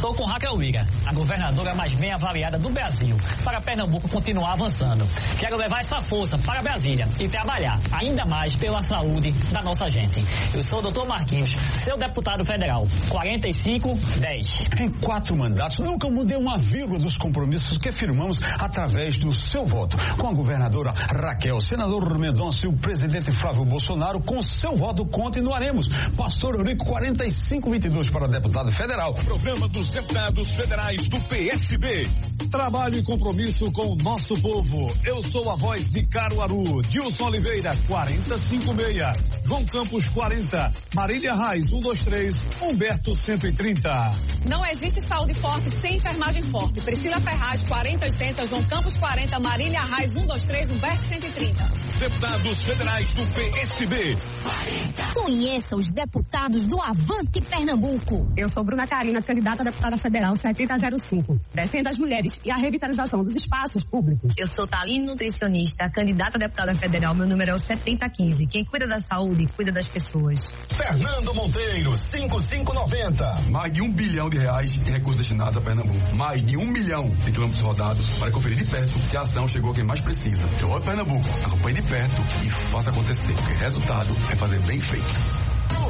Estou com Raquel Lira, a governadora mais bem avaliada do Brasil, para Pernambuco continuar avançando. Quero levar essa força para Brasília e trabalhar ainda mais pela saúde da nossa gente. Eu sou o Dr. Marquinhos, seu deputado federal, 4510. Em 4 mandatos, nunca mudei uma vírgula dos compromissos que firmamos através do seu voto. Com a governadora Raquel, senador Mendonça e o presidente Flávio Bolsonaro, com seu voto continuaremos. Pastor Eurico, 4522 para deputado federal. Programa dos deputados federais do PSB. Trabalho e compromisso com o nosso povo. Eu sou a voz de Caruaru. Dilson Oliveira, 4056. João Campos, 40. Marília Reis, 123. Humberto, 130. Não existe saúde forte sem enfermagem forte. Priscila Ferraz, 4080. João Campos, 40. Marília Reis, 123. Humberto, 130. Deputados federais do PSB. 40. Conheça os deputados do Avante Pernambuco. Eu sou Bruna Carina, candidata a deputada federal 7005. Defendo as mulheres e a revitalização dos espaços públicos. Eu sou Thaline, nutricionista, candidata a deputada federal. Meu número é o 7015. Quem cuida da saúde, cuida das pessoas. Fernando Monteiro, 5590. Mais de R$1 bilhão de recursos destinados a Pernambuco. Mais de 1 milhão de quilômetros rodados para conferir de perto se a ação chegou a quem mais precisa. Eu rodo Pernambuco, acompanhe de perto e faça acontecer, porque resultado é fazer bem feito.